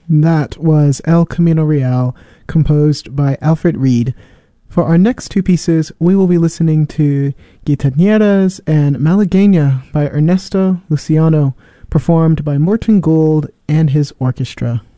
That was El Camino Real, composed by Alfred Reed. For our next two pieces, we will be listening to Guitarreras and Malagueña by Ernesto Luciano, performed by Morton Gould and his orchestra.